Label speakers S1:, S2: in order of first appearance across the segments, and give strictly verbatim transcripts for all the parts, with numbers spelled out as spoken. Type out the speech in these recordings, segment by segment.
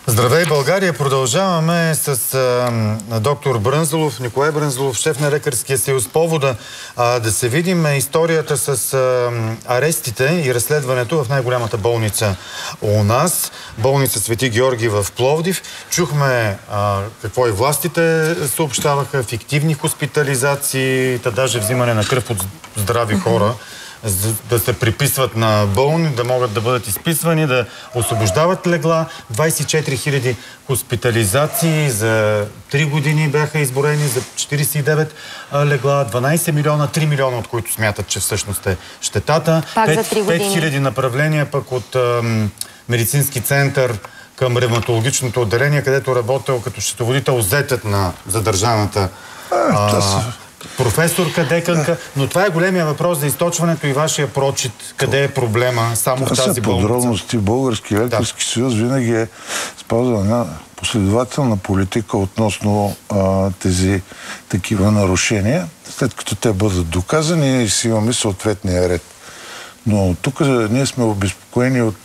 S1: Здравей, България! Продължаваме с а, доктор Брънзалов, Николай Брънзалов, шеф на Лекарския съюз. Повода а, да се видим историята с а, арестите и разследването в най-голямата болница у нас. Болница Свети Георги в Пловдив. Чухме а, какво и властите съобщаваха, фиктивни хоспитализации, та даже взимане на кръв от здрави хора, да се приписват на болни, да могат да бъдат изписвани, да освобождават легла. двадесет и четири хиляди хоспитализации за три години бяха изборени, за четиридесет и девет легла, дванадесет милиона, три милиона, от които смятат, че всъщност е щетата. пет хиляди направления пък от ам, медицински център към ревматологичното отделение, където работил като счетоводител зетът на задържаната а, професорка, деканка, но това е големия въпрос за източването и вашия прочит. Къде е проблема само в тази болница?
S2: Подробности. Български лекарски съюз винаги е спазвал една последователна политика относно а, тези такива нарушения. След като те бъдат доказани, ние си имаме съответния ред. Но тук ние сме обезпокоени от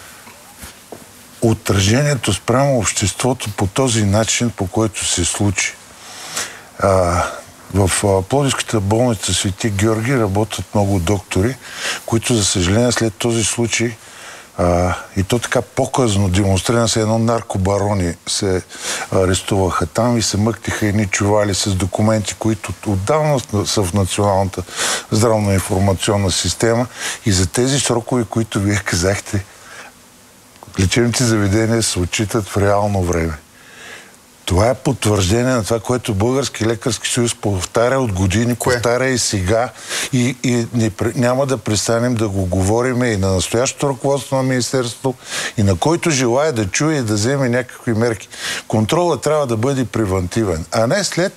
S2: отражението спрямо обществото по този начин, по който се случи. А, В Пловдивската болница Свети Георги работят много доктори, които, за съжаление, след този случай а, и то така по-късно демонстрирано се едно наркобарони се арестуваха там и се мъктиха едни чували с документи, които отдавна са в Националната здравна информационна система, и за тези срокове, които вие казахте, лечебните заведения се отчитат в реално време. Това е потвърждение на това, което Български лекарски съюз повтаря от години, Кое? повтаря и сега, и, и не, няма да престанем да го говорим и на настоящото ръководство на Министерството, и на който желая да чуе и да вземе някакви мерки. Контролът трябва да бъде превентивен, а не след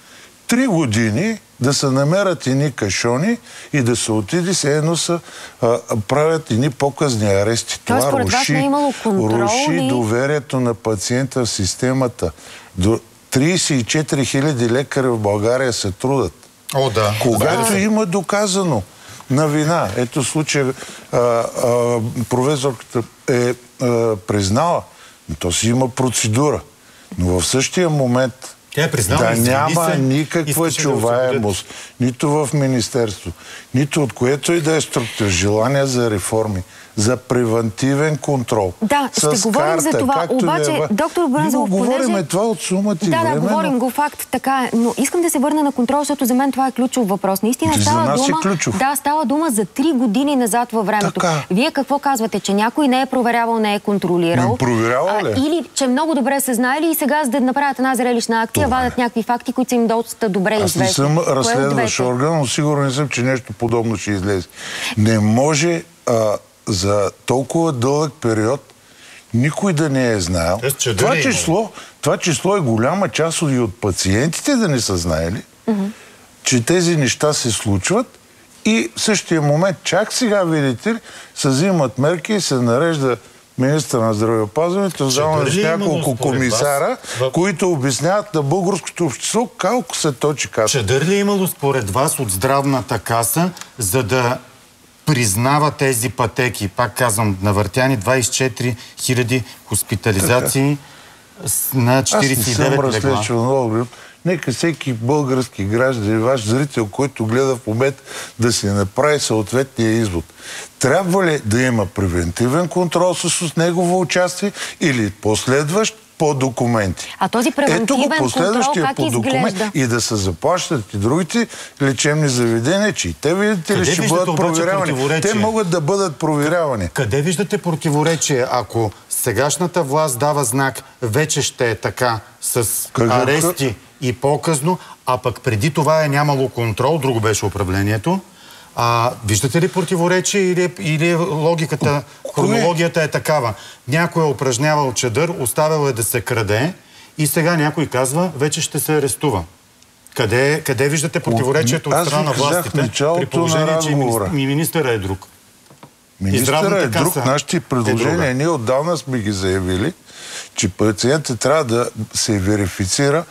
S2: три години да се намерят едни кашони и да се отиде, се едно са а, правят едни показни арести.
S3: Тоест,
S2: това руши, руши
S3: и...
S2: доверието на пациента в системата. До тридесет и четири хиляди лекари в България се трудат.
S1: О, да.
S2: Когато
S1: да.
S2: има доказано на вина, ето случая а, а, професорката е а, признала, то си има процедура. Но в същия момент
S1: Тя е признала,
S2: да няма
S1: се,
S2: никаква чуваемост, да нито в Министерство, нито от което и да е структура, желание за реформи, за превентивен контрол.
S3: Да,
S2: с
S3: ще говорим
S2: карта,
S3: за това. Обаче,
S2: е...
S3: доктор Брънзалов,
S2: понеже... говорим това от сумата и
S3: да,
S2: време.
S3: Да, говорим го, факт, така е. Но искам да се върна на контрол, защото за мен това е ключов въпрос. Наистина става дума...
S2: Е
S3: да, става дума за три години назад във времето.
S2: Така.
S3: Вие какво казвате? Че някой не е проверявал, не е контролирал?
S2: Не проверявал ли?
S3: А, или че много добре са знаели и сега, за да направят една зрелищна акция, това вадят някакви факти, които са им доста добре
S2: Аз
S3: известни.
S2: Аз не съм разследващ орган, но сигурно не съм, че нещо подобно ще излезе. Не може а, за толкова дълъг период никой да не е знаел.
S1: Е,
S2: това, число, това число е голяма част и от пациентите да не са знаели, mm-hmm. че тези неща се случват, и в същия момент, чак сега, видите ли, се взимат мерки и се нарежда министър на здравеопазването, заедно с няколко комисара, вас, които обясняват на българското общество колко се точи каса.
S1: Чадър ли е имало според вас от здравната каса, за да признава тези пътеки? Пак казвам, навъртяни двадесет и четири хиляди хоспитализации така на четиридесет и девет легла. Аз не съм разследвал.
S2: Нека всеки български граждан, ваш зрител, който гледа в момент, да си направи съответния извод. Трябва ли да има превентивен контрол с негово участие или последващ по документи?
S3: А този превентивен контрол как изглежда?
S2: И да се заплащат и другите лечебни заведения, че и те, видите ли, ще бъдат проверявани. Те могат да бъдат проверявани.
S1: Къде виждате противоречие, ако сегашната власт дава знак, вече ще е така с арести и по-късно, а пък преди това е нямало контрол, друго беше управлението? А, виждате ли противоречие или, или логиката, хронологията е такава? Някой е упражнявал чадър, оставил е да се краде и сега някой казва, вече ще се арестува. Къде, къде виждате противоречието от страна на властите, при положение, че и министъра е друг?
S2: Министъра е друг. Нашите предложения,
S1: е
S2: ние отдавна сме ги заявили, че пациентът трябва да се верифицира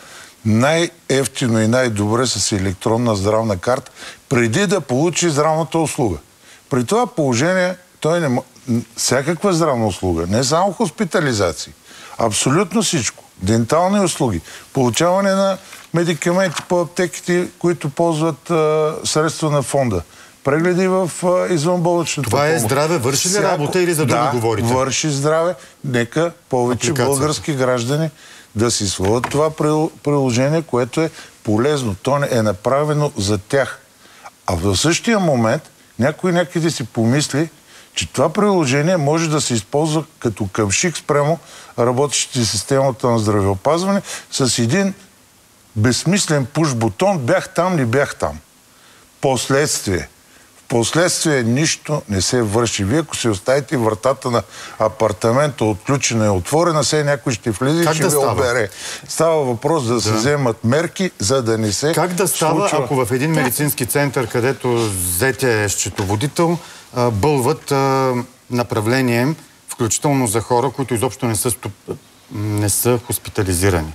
S2: най-ефтино и най-добре с електронна здравна карта, преди да получи здравната услуга. При това положение той не, всякаква здравна услуга, не само хоспитализации, абсолютно всичко, дентални услуги, получаване на медикаменти по аптеките, които ползват а, средства на фонда, прегледи в а, извънболничната
S1: Това
S2: помощ.
S1: е здраве, върши ли
S2: Всяко...
S1: работа или за друго
S2: да,
S1: говорите?
S2: върши здраве. Нека повече български граждани да си свалят това приложение, което е полезно. То е направено за тях. А в същия момент някой някъде си помисли, че това приложение може да се използва като къмшик спрямо работещите системата на здравеопазване с един безсмислен пуш-бутон. Бях там, не бях там. Последствие. В последствие нищо не се върши. Вие, ако си оставите вратата на апартамента отключена и отворена, се някой ще влезе и ще ви обере. Става въпрос да, да се вземат мерки, за да не се
S1: Как да става, случва... ако в един медицински център, където зете е счетоводител, бълват направление, включително за хора, които изобщо не са, стоп... не са хоспитализирани?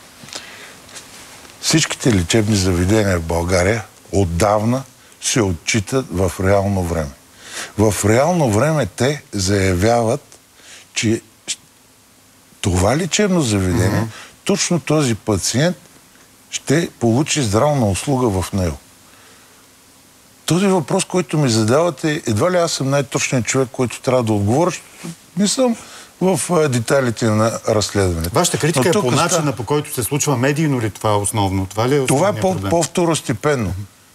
S2: Всичките лечебни заведения в България отдавна се отчитат в реално време. В реално време те заявяват, че това лечебно заведение, mm-hmm. точно този пациент ще получи здравна услуга в него. Този въпрос, който ми задавате, едва ли аз съм най-точният човек, който трябва да отговоря, не съм в детайлите на разследването.
S1: Вашата критика е по начина, ста... по който се случва медийно ли това основно? Това ли е
S2: това е по-второстепенно.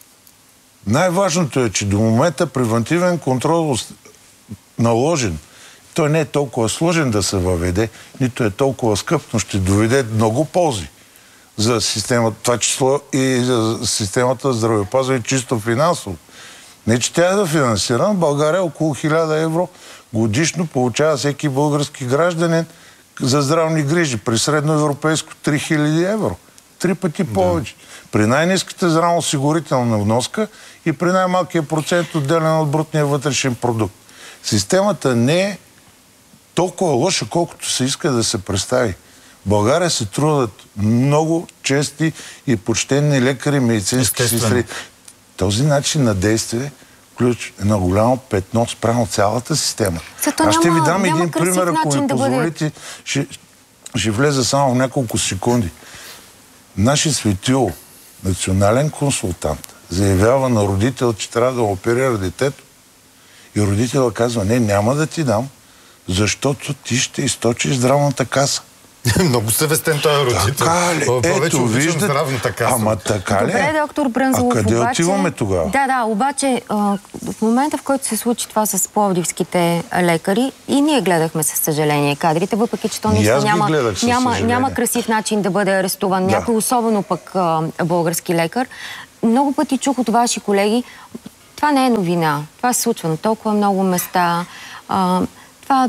S2: Най-важното е, че до момента превентивен контрол наложен. Той не е толкова сложен да се въведе, нито е толкова скъп, но ще доведе много ползи за системата, това число и за системата за здравеопазване чисто финансово. Не, че тя е да финансира, в България около хиляда евро годишно получава всеки български гражданин за здравни грижи. При средноевропейско три хиляди евро. Три пъти повече. Да. При най-ниската здравноосигурителна вноска и при най-малкия процент отделен от брутния вътрешен продукт. Системата не е толкова лоша, колкото се иска да се представи. В България се трудят много чести и почтенни лекари, медицински сестри. Този начин на действие ключ е на голямо петно спрямо цялата система.
S3: Зато
S2: Аз ще
S3: няма,
S2: ви дам един пример, ако ми
S3: да
S2: позволите.
S3: Бъде...
S2: Ще, ще влезе само в няколко секунди. Наши светило, национален консултант, заявява на родител, че трябва да оперира детето. И родителът казва, не, няма да ти дам, защото ти ще източиш здравната каса.
S1: Много съвестен този родител.
S2: Така ли? Ето, виждате. Ама така ли?
S3: Добре, доктор Брънзалов,
S2: а къде
S3: обаче...
S2: отиваме тогава?
S3: Да, да, обаче в момента, в който се случи това с пловдивските лекари, и ние гледахме със съжаление кадрите, въпреки че то наистина няма, няма, няма красив начин да бъде арестуван. Да. Някой, особено пък а, български лекар. Много пъти чух от ваши колеги, това не е новина. Това се случва на толкова много места. А, това...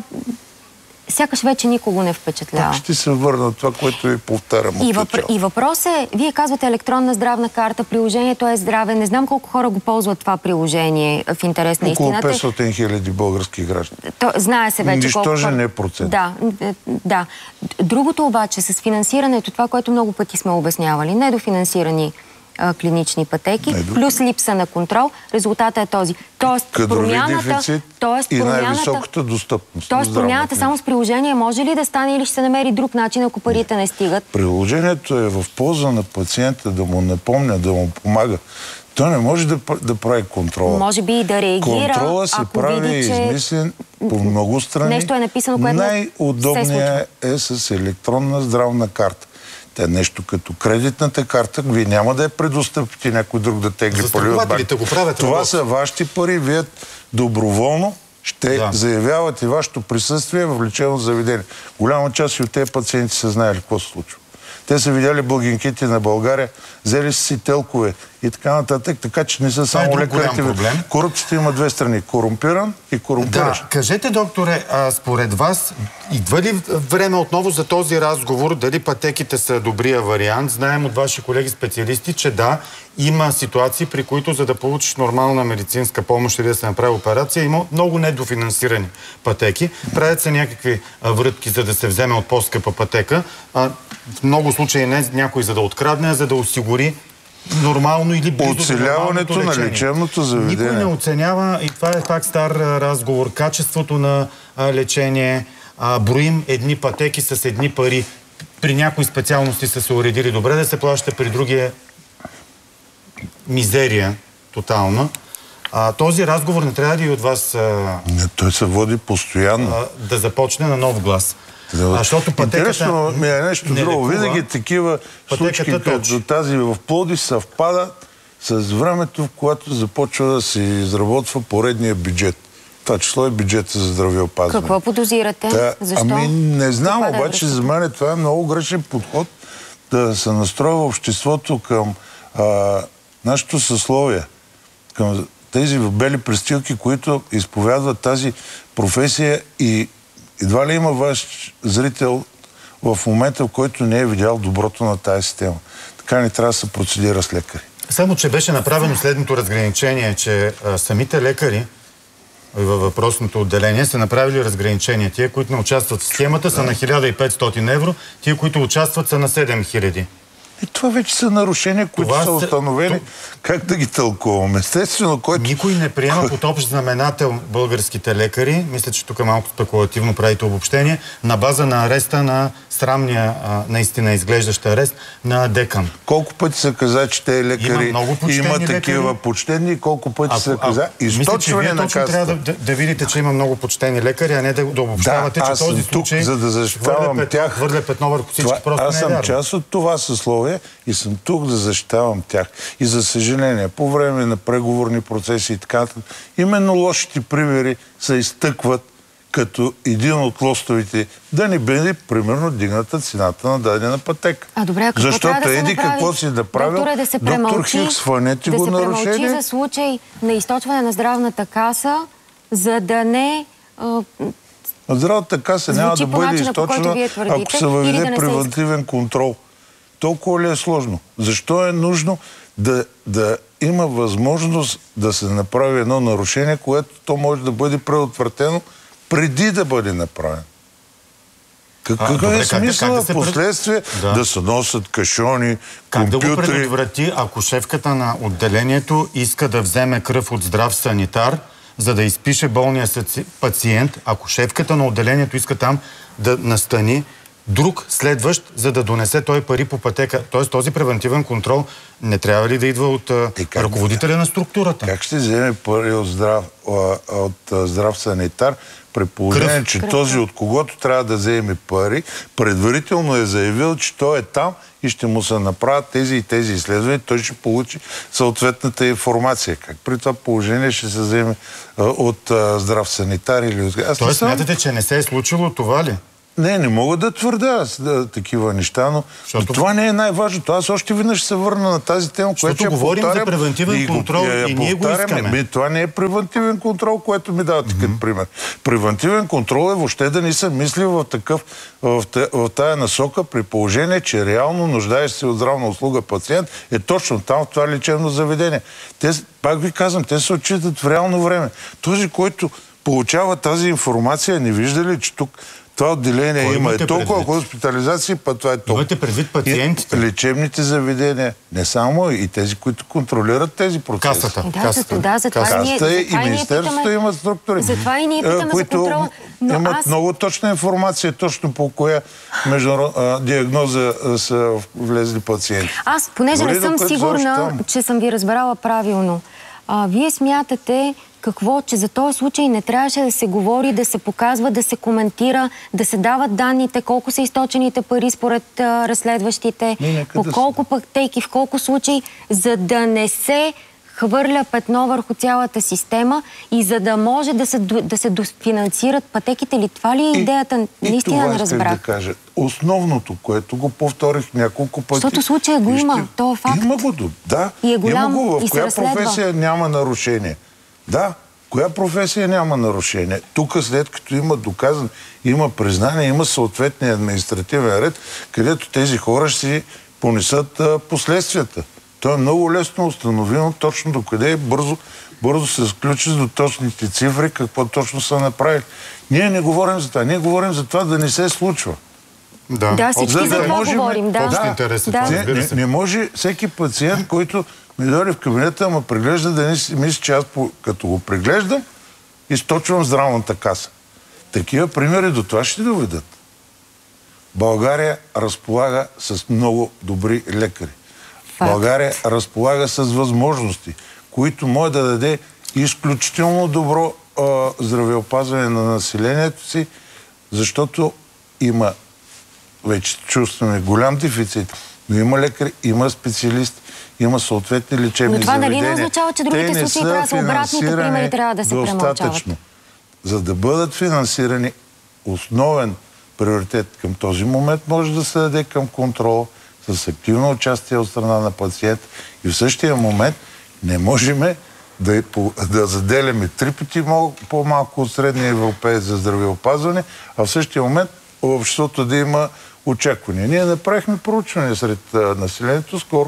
S3: Сякаш вече никого не впечатлява.
S2: Пак ще се върна от това, което ви повтарям.
S3: И, въпр... и въпрос е, вие казвате електронна здравна карта, приложението е здраве. Не знам колко хора го ползват това приложение в интерес на истината.
S2: Около петстотин хиляди български граждани.
S3: То, знае се вече
S2: Нищожен
S3: колко хора...
S2: е процент.
S3: Да, да. Другото обаче, с финансирането, това, което много пъти сме обяснявали, недофинансирани клинични пътеки,
S2: Недо.
S3: плюс липса на контрол, резултатът е този. Тоест,
S2: кадрови
S3: промяната,
S2: дефицит
S3: тоест,
S2: и
S3: промяната,
S2: най-високата достъпност.
S3: Тоест промяната само с приложение може ли да стане или ще се намери друг начин, ако парите не стигат?
S2: Приложението е в полза на пациента, да му напомня, да му помага. Той не може да, да прави контрола.
S3: Може би и да реагира,
S2: контрола се
S3: ако
S2: прави
S3: види, че...
S2: измислен по много страни.
S3: Нещо е написано, което
S2: най-удобният е с електронна здравна карта. Те нещо като кредитната карта, вие няма да я предоставите някой друг да тегли пари от банка. Това работа. Са вашите пари, вие доброволно ще да. заявявате вашето присъствие в лечебно заведение. Голяма част от тези пациенти са знаели какво се случва. Те са видяли благинките на България, взели си телкове и така нататък, така че не са само лекарите. Корупцията има две страни. Корумпиран и корумпиращ.
S1: Да, кажете, докторе, а, според вас, идва ли време отново за този разговор, дали пътеките са добрия вариант? Знаем от ваши колеги специалисти, че да, има ситуации, при които за да получиш нормална медицинска помощ или да се направи операция, има много недофинансирани пътеки. Правят се някакви а, врътки, за да се вземе от по-скъпа пътека. А, в много случаи не някой за да открадне, а за да осигури нормално или близо до
S2: оцеляването на лечебното заведение.
S1: Никой не оценява, и това е пак стар разговор, качеството на а, лечение. А, броим едни пътеки с едни пари. При някои специалности са се уредили добре да се плаща, при другия мизерия тотална. А, този разговор не трябва да и от вас... А,
S2: не, той се води постоянно.
S1: А, да започне на нов глас. Да, защото пътеката...
S2: Интересно ми е нещо друго. Винаги такива случки, като тази в Пловдив, съвпадат с времето, в което започва да се изработва поредния бюджет. Това число е бюджета за здравеопазване.
S3: Какво подозирате?
S2: Та,
S3: Защо?
S2: Ами не знам,
S3: това
S2: обаче
S3: да е
S2: за мен това е много грешен подход да се настроива обществото към а, нашето съсловие, към тези в бели престилки, които изповядват тази професия, и едва ли има ваш зрител в момента, в който не е видял доброто на тази система. Така не трябва да се процедира с лекари.
S1: Само, че беше направено следното разграничение, че а, самите лекари във въпросното отделение са направили разграничение. Тия, които не участват в схемата, са на хиляда и петстотин евро, тия, които участват, са на седем хиляди.
S2: И това вече са нарушения, които това са установени. Се... Как да ги тълкуваме? Естествено, който...
S1: Никой не приема под общ знаменател българските лекари. Мисля, че тук малко спекулативно правите обобщение. На база на ареста на срамния, а, наистина изглеждащ арест на Декан.
S2: Колко пъти са каза, че те лекари има, има такива лекари. Почтени, колко пъти са каза източване на касата.
S1: Трябва да, да видите, че има много почтени лекари, а не да, да обобщавате,
S2: да,
S1: че този случай
S2: тук, за да защитавам
S1: хвърля,
S2: тях.
S1: Хвърля петно върху всички. Това, просто
S2: аз
S1: не е
S2: съм
S1: вярно.
S2: част от това съсловие и съм тук да защитавам тях. И за съжаление, по време на преговорни процеси и така, именно лошите примери се изтъкват като един от лостовите да не бъде, примерно, дигната цената на дадена пътека.
S3: А добре, какво
S2: защото
S3: трябва да
S2: еди какво си да прави,
S3: доктор, да се
S2: доктор Хикс, фанете
S3: да
S2: го
S3: се
S2: нарушение.
S3: премълчи за случай на източване на здравната каса, за да не... А,
S2: здравната каса няма да бъде източена, ако се въведе да превентивен се... контрол. Толкова ли е сложно? Защо е нужно да, да има възможност да се направи едно нарушение, което то може да бъде предотвратено преди да бъде направено? Какъв е смисъл в последствие да. да се носят кашони,
S1: как
S2: компютри?
S1: Как да го предотврати, ако шефката на отделението иска да вземе кръв от здрав санитар, за да изпише болния пациент, ако шефката на отделението иска там да настани друг следващ, за да донесе той пари по пътека. Тоест този превентивен контрол не трябва ли да идва от как, ръководителя на структурата?
S2: Как ще вземе пари от здрав, от здрав санитар, при положение, Кръв. че Кръв. този, от когото трябва да вземе пари, предварително е заявил, че той е там и ще му се направят тези и тези изследвания, той ще получи съответната информация. Как при това положение ще се вземе от а, здрав санитар или от... Аз
S1: Тоест
S2: съм...
S1: смятате, че не се е случило това ли?
S2: Не, не мога да твърда да, такива неща, но, Защото... но това не е най-важното. Аз още веднъж се върна на тази тема, която
S1: говорим за превентивен и контрол и, и ние го искаме.
S2: Ми, това не е превентивен контрол, което ми давате mm-hmm. като пример. Превентивен контрол е въобще да не съм мислил в такъв, в, в тая насока, при положение, че реално нуждаещ се от здравна услуга пациент е точно там, в това лечебно заведение. Те, пак ви казвам, те се отчитат в реално време. Този, който получава тази информация, не вижда ли, че тук това отделение Кой има е толкова предвид? хоспитализации, път това е толкова.
S1: Имате предвид пациентите?
S2: И лечебните заведения, не само и тези, които контролират тези процеси.
S1: Касата.
S3: Да,
S1: Касата.
S3: да, за това
S2: Касата
S3: ние,
S2: и Министерството имат структури,
S3: затова и ние питаме
S2: които
S3: за контрола. Но
S2: имат
S3: аз...
S2: много точна информация, точно по коя международ... а, диагноза а, са влезли пациенти.
S3: Аз, понеже
S2: Дори
S3: не съм сигурна, че съм ви разбрала правилно, а, вие смятате какво, че за този случай не трябваше да се говори, да се показва, да се коментира, да се дават данните, колко са източените пари според а, разследващите, не, по да колко пътеки, в колко случаи, за да не се хвърля петно върху цялата система и за да може да се, да се дофинансират пътеките ли? Това ли е идеята?
S2: И,
S3: Наистина не разбрах.
S2: Да кажа. Основното, което го повторих няколко пъти...
S3: Защото случая го има, ще... то е факт.
S2: Има го, да.
S3: И е голям,
S2: има го. В
S3: и
S2: коя професия няма нарушение? Да, коя професия няма нарушение? Тук, след като има доказан, има признание, има съответния административен ред, където тези хора ще си понесат а, последствията. То е много лесно установено точно докъде е бързо, бързо се сключи до точните цифри, какво точно са направили. Ние не говорим за това. Ние говорим за това да не се случва.
S1: Да,
S3: да всички за, за това можем, говорим. Да.
S1: Да. Интерес, да.
S2: Не, не, не може всеки пациент, който ми дойде в кабинета, ама преглежда, да не си мисли, че аз като го преглеждам, източвам здравната каса. Такива примери до това ще доведат. България разполага с много добри лекари. Факт. България разполага с възможности, които може да даде изключително добро а, здравеопазване на населението си, защото има, вече чувстваме, голям дефицит, но има лекари, има специалист, има съответни лечебни заведения.
S3: Но това нали не означава, че другите случаи трябва да са обратните примери, трябва да се премълчават?
S2: За да бъдат финансирани, основен приоритет към този момент може да се даде към контрол с активно участие от страна на пациент и в същия момент не можем да, да заделяме три пъти по-малко от средния европеец за здравеопазване, а в същия момент обществото да има очаквания. Ние направихме проучване сред а, населението, скоро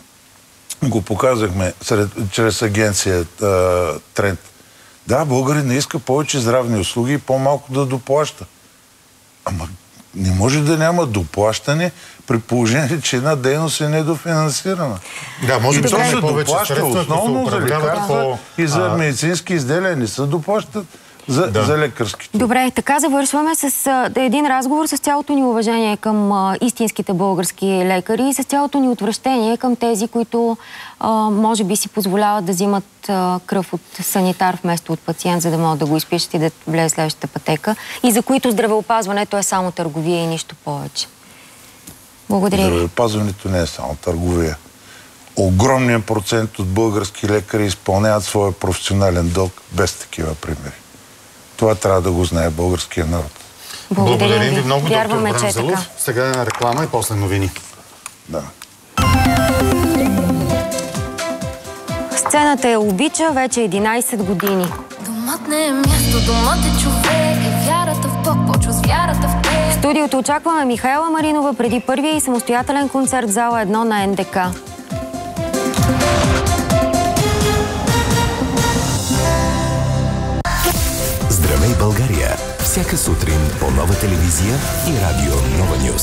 S2: го показахме сред, чрез агенция а, Тренд. Да, българин не иска повече здравни услуги и по-малко да доплаща. Ама не може да няма доплащане при положение, че една дейност е недофинансирана.
S1: Да, може
S2: да
S1: се
S2: доплаща основно за лекарства и за медицински изделия. Не се доплащат за, да. за лекарските.
S3: Добре, така завършваме с а, един разговор с цялото ни уважение към а, истинските български лекари и с цялото ни отвращение към тези, които а, може би си позволяват да взимат а, кръв от санитар вместо от пациент, за да могат да го изпишат и да влезе следващата пътека и за които здравеопазването е само търговия и нищо повече. Благодаря ви.
S2: Здравеопазването не е само търговия. Огромният процент от български лекари изпълняват своя професионален дълг без такива примери. Това трябва да го знае българския народ.
S1: Благодарим ви много, доктор Бранзалов. Сега е реклама и после новини.
S2: Да.
S3: Сцената я обича вече единайсет години.
S4: Домът не е място, домът е човек и вярата в Бог почва с вярата в теб.
S3: В студиото очакваме Михаела Маринова преди първия и самостоятелен концерт в зала едно на Ен Де Ка.
S5: Здравей, България! Всяка сутрин по Нова телевизия и радио Нова Нюз.